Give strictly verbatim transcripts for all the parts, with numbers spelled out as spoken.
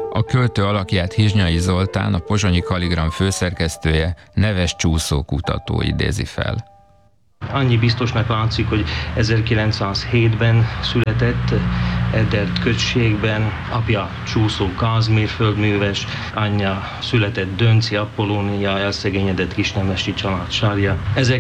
A költő alakját Hizsnyai Zoltán, a Pozsonyi Kalligram főszerkesztője, neves csúszókutató idézi fel. Annyi biztosnak látszik, hogy ezerkilencszázhétben született Eddert községben, apja Csúszó Kázmér földműves, anyja született Dönci Apollónia, elszegényedett kisnemesi család sarja.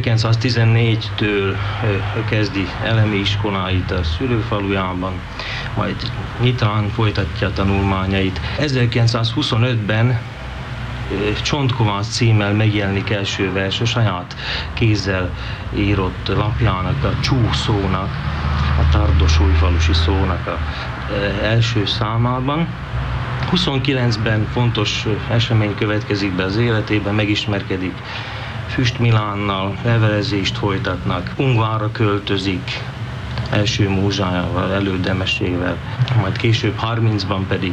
ezerkilencszáztizennégytől kezdi elemi iskoláit a szülőfalujában, majd Nyitrán folytatja a tanulmányait. ezerkilencszázhuszonötben Csontkovács címmel megjelenik első vers a saját kézzel írott lapjának, a Csúszónak, a Tardosújfalusi szónak a első számában. huszonkilencben fontos esemény következik be az életében, megismerkedik Füst Milánnal, levelezést folytatnak, Ungvárra költözik, első múzsájával, elődemesével, majd később harmincban pedig,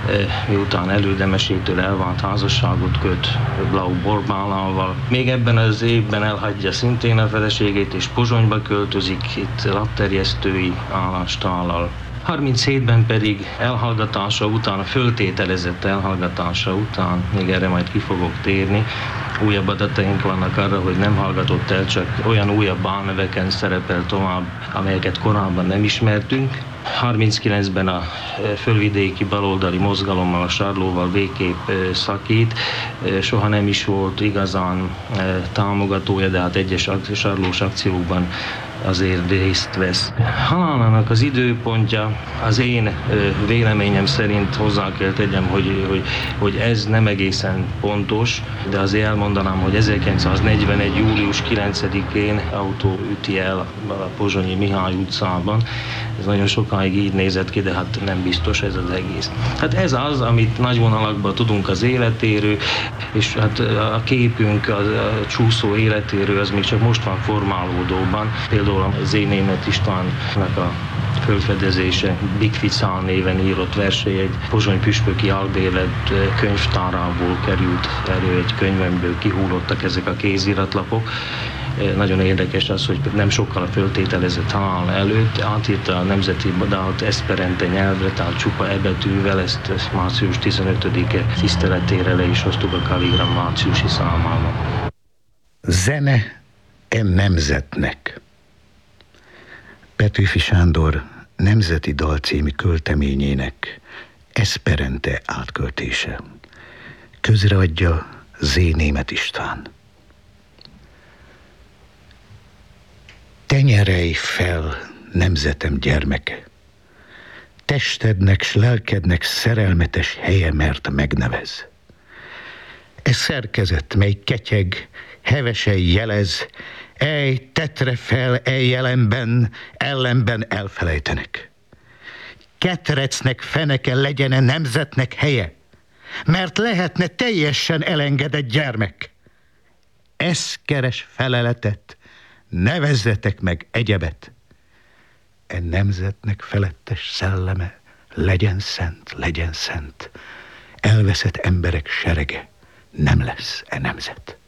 miután elődemesétől elvált, házasságot köt Blau Borbálával. Még ebben az évben elhagyja szintén a feleségét, és Pozsonyba költözik, itt lapterjesztői állást vállal. harminchétben pedig elhallgatása után, a föltételezett elhallgatása után, még erre majd ki fogok térni, újabb adataink vannak arra, hogy nem hallgatott el, csak olyan újabb álneveken szerepel tovább, amelyeket korábban nem ismertünk. harminckilencben a fölvidéki baloldali mozgalommal, a Sarlóval végképp szakít, soha nem is volt igazán támogatója, de hát egyes sarlós akciókban azért részt vesz. Halálának az időpontja az én véleményem szerint hozzá kell tegyem, hogy, hogy, hogy ez nem egészen pontos, de azért elmondanám, hogy ezerkilencszáznegyvenegy. július kilencedikén autó üti el a Pozsonyi Mihály utcában. Ez nagyon sokáig így nézett ki, de hát nem biztos ez az egész. Hát ez az, amit nagy vonalakban tudunk az életéről, és hát a képünk a, a Csúszó életéről az még csak most van formálódóban. Például a Zénémet Istvánnak a fölfedezése, Big Ficán néven írott versei egy Pozsony püspöki albérlet könyvtárából került elő, egy könyvemből kihullottak ezek a kéziratlapok. Nagyon érdekes az, hogy nem sokkal a föltételezett halál előtt átírta a nemzeti dalt eszperente nyelvre, tehát csupa e betűvel, ezt március tizenötödike tiszteletére le is hoztuk a Kalligram márciusi számában. Zene e nemzetnek. Petőfi Sándor Nemzeti Dal című költeményének eszperente átköltése. Közreadja Zénémet István. Tenyerelj fel, nemzetem gyermeke, testednek s lelkednek szerelmetes helye, mert megnevez. E szerkezet, mely ketyeg, hevesen jelez, ej, tetre fel, ej jelenben, ellenben elfelejtenek. Ketrecnek feneke legyen-e nemzetnek helye, mert lehetne teljesen elengedett gyermek. Ez keres feleletet, nevezzetek meg egyebet. E nemzetnek felettes szelleme legyen szent, legyen szent. Elveszett emberek serege, nem lesz e nemzet.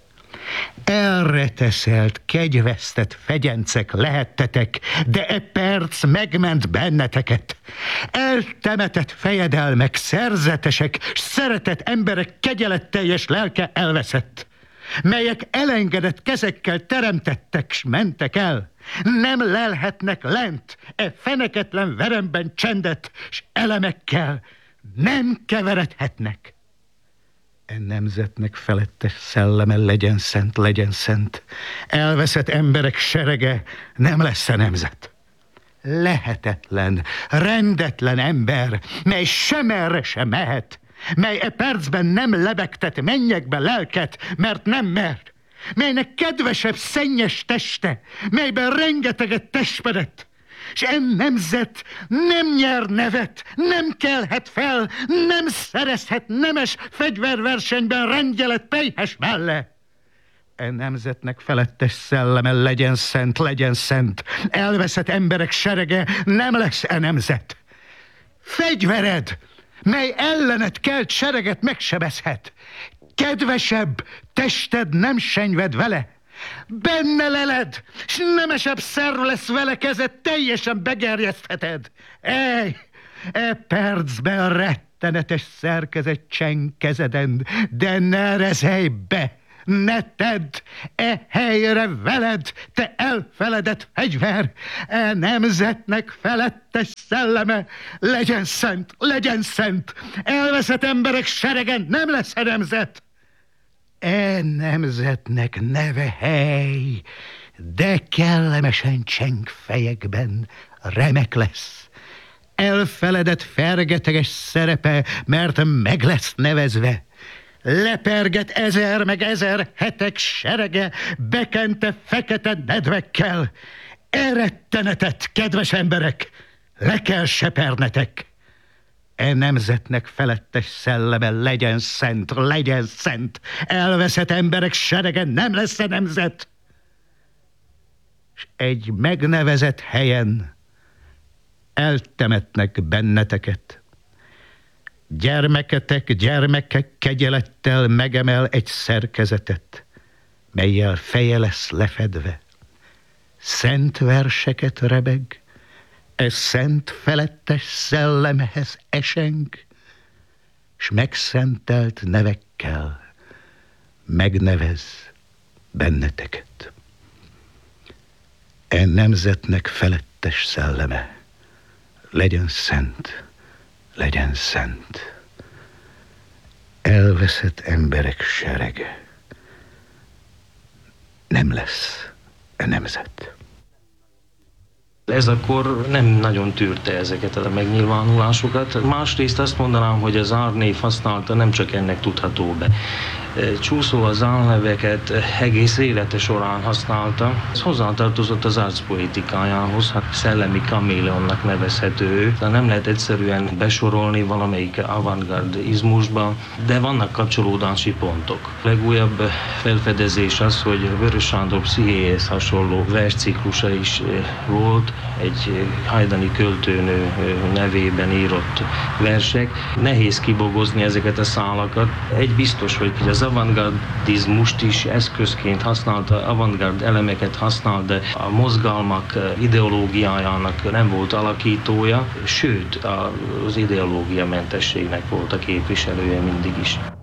Elreteszelt, kegyvesztett fegyencek lehettetek, de e perc megment benneteket. Eltemetett fejedelmek, szerzetesek, s szeretett emberek kegyeletteljes lelke elveszett, melyek elengedett kezekkel teremtettek, s mentek el. Nem lelhetnek lent e feneketlen veremben csendet, s elemekkel nem keveredhetnek. E nemzetnek felettes szelleme legyen szent, legyen szent. Elveszett emberek serege, nem lesz-e nemzet. Lehetetlen, rendetlen ember, mely semerre se mehet, mely e percben nem lebegtet mennyekbe lelket, mert nem mer, melynek kedvesebb szennyes teste, melyben rengeteget testpedett, s en nemzet nem nyer nevet, nem kelhet fel, nem szerezhet nemes fegyverversenyben rendjelet pelyhes melle. E nemzetnek felettes szelleme legyen szent, legyen szent. Elveszett emberek serege, nem lesz e nemzet. Fegyvered, mely ellenet kelt sereget megsebezhet. Kedvesebb tested nem senyved vele. Benne leled, s nemesebb szerv lesz vele kezed, teljesen begerjesztheted. Ej, e percben rett rettenetes szerkezet cseng kezeden, de ne rezelj be, ne tedd, e helyre veled, te elfeledett fegyver, e nemzetnek felettes szelleme, legyen szent, legyen szent, elveszett emberek seregen nem lesz e nemzet. E nemzetnek neve hely, de kellemesen cseng fejekben remek lesz. Elfeledett fergeteges szerepe, mert meg lesz nevezve. Leperget ezer meg ezer hetek serege, bekente fekete nedvekkel. Erettenetet, kedves emberek, le kell sepernetek. E nemzetnek felettes szelleme legyen szent, legyen szent. Elveszett emberek serege nem lesz a nemzet. S egy megnevezett helyen eltemetnek benneteket. Gyermeketek gyermekek kegyelettel megemel egy szerkezetet, mellyel feje lesz lefedve. Szent verseket rebeg, e szent felettes szellemhez eseng, s megszentelt nevekkel megnevez benneteket. E nemzetnek felettes szelleme legyen szent, legyen szent. Elveszett emberek serege nem lesz a nemzet. Ez akkor nem nagyon tűrte ezeket a megnyilvánulásokat. Másrészt azt mondanám, hogy az álnév használata nem csak ennek tudható be. Csúszó az álneveket egész élete során használta. Ez hozzátartozott az arcpoetikájához, hát szellemi kaméleonnak nevezhető ő. Nem lehet egyszerűen besorolni valamelyik avantgardizmusba, de vannak kapcsolódási pontok. A legújabb felfedezés az, hogy Vörös Sándor pszichéjéhez hasonló versciklusa is volt, egy hajdani költőnő nevében írott versek. Nehéz kibogozni ezeket a szálakat. Egy biztos, hogy az avantgardizmust is eszközként használta, avantgard elemeket használt, de a mozgalmak ideológiájának nem volt alakítója, sőt az ideológia mentességnek volt a képviselője mindig is.